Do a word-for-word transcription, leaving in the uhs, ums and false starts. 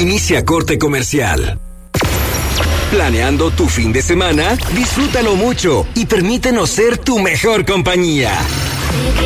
Inicia corte comercial. ¿Planeando tu fin de semana? Disfrútalo mucho y permítenos ser tu mejor compañía.